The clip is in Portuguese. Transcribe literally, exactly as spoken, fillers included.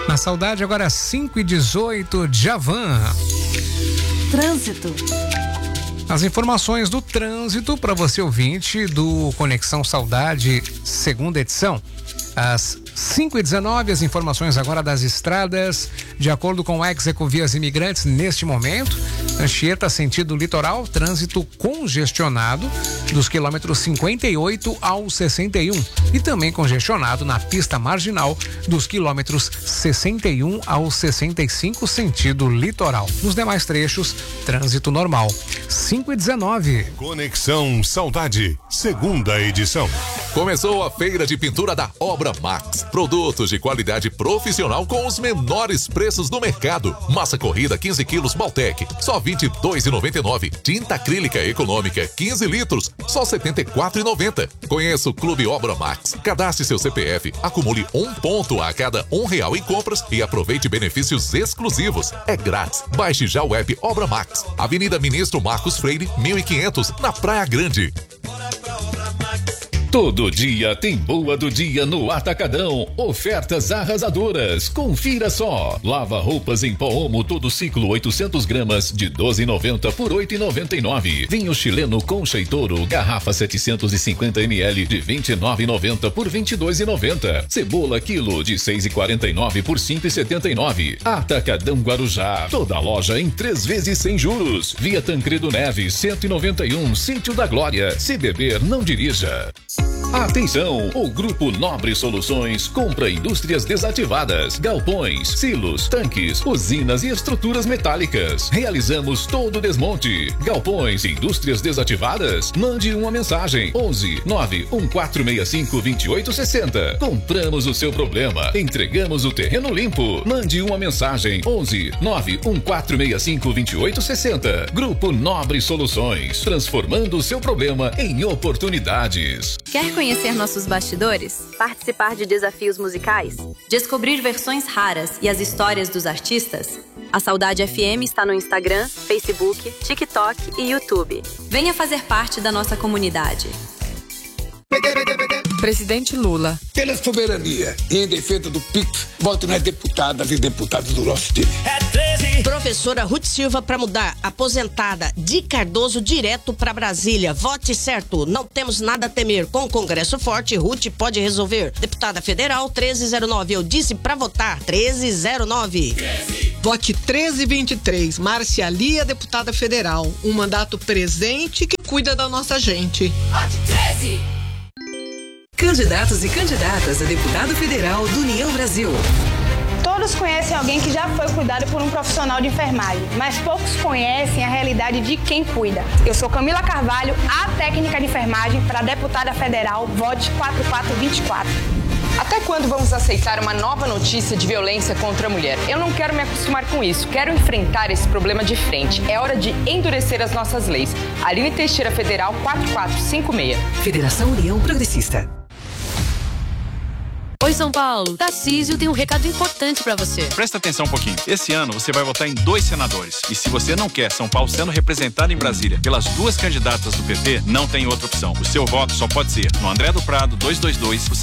Na Saudade, agora cinco e dezoito, Djavan. Trânsito. As informações do trânsito para você ouvinte do Conexão Saudade, segunda edição. Às cinco e dezenove, as informações agora das estradas. De acordo com o Ex-Ecovias Imigrantes, neste momento, Anchieta, sentido litoral, trânsito congestionado dos quilômetros cinquenta e oito ao sessenta e um e também congestionado na pista marginal dos quilômetros sessenta e um ao sessenta e cinco, sentido litoral. Nos demais trechos, trânsito normal. cinco e dezenove. Conexão Saudade, segunda edição. Começou a feira de pintura da Obra Max. Produtos de qualidade profissional com os menores preços do mercado. Massa corrida quinze quilos Baltec, só vinte e dois reais e noventa e nove centavos. Tinta acrílica econômica quinze litros, só setenta e quatro reais e noventa centavos. Conheça o Clube Obra Max. Cadastre seu C P F, acumule um ponto a cada um real em compras e aproveite benefícios exclusivos. É grátis. Baixe já o app Obra Max. Avenida Ministro Marcos Freire, mil e quinhentos, na Praia Grande. Todo dia tem boa do dia no Atacadão. Ofertas arrasadoras. Confira só. Lava roupas em pó Omo todo ciclo oitocentos gramas de doze reais e noventa por oito reais e noventa e nove centavos. Vinho chileno Concha e Toro, garrafa setecentos e cinquenta mililitros de vinte e nove reais e noventa por vinte e dois reais e noventa centavos. Cebola quilo de seis reais e quarenta e nove por cinco reais e setenta e nove centavos. Atacadão Guarujá. Toda loja em três vezes sem juros. Via Tancredo Neves cento e noventa e um, Sítio da Glória. Se beber, não dirija. Atenção! O Grupo Nobre Soluções compra indústrias desativadas, galpões, silos, tanques, usinas e estruturas metálicas. Realizamos todo o desmonte. Galpões e indústrias desativadas? Mande uma mensagem. onze nove um quatro seis cinco dois oito seis zero. Compramos o seu problema. Entregamos o terreno limpo. Mande uma mensagem. onze nove um quatro seis cinco dois oito seis zero. Grupo Nobre Soluções. Transformando o seu problema em oportunidades. Quer conhecer nossos bastidores? Participar de desafios musicais? Descobrir versões raras e as histórias dos artistas? A Saudade F M está no Instagram, Facebook, TikTok e YouTube. Venha fazer parte da nossa comunidade. Presidente Lula. Pela soberania e em defesa do P I X, vote nas deputadas e deputados do nosso time. É treze. Professora Ruth Silva para mudar. Aposentada de Cardoso direto para Brasília. Vote certo. Não temos nada a temer. Com o Congresso forte, Ruth pode resolver. Deputada Federal treze zero nove. Eu disse para votar treze zero nove. treze. Vote treze vinte e três. Márcia Lia, deputada federal. Um mandato presente que cuida da nossa gente. Vote treze. Candidatos e candidatas a deputado federal do União Brasil. Todos conhecem alguém que já foi cuidado por um profissional de enfermagem, mas poucos conhecem a realidade de quem cuida. Eu sou Camila Carvalho, a técnica de enfermagem para deputada federal, vote quatro quatro dois quatro. Até quando vamos aceitar uma nova notícia de violência contra a mulher? Eu não quero me acostumar com isso, quero enfrentar esse problema de frente. É hora de endurecer as nossas leis. Aline Teixeira Federal quatro quatro cinco seis. Federação União Progressista. Oi, São Paulo. Tarcísio tem um recado importante pra você. Presta atenção um pouquinho. Esse ano você vai votar em dois senadores. E se você não quer São Paulo sendo representado em Brasília pelas duas candidatas do P T, não tem outra opção. O seu voto só pode ser no André do Prado duzentos e vinte e dois, o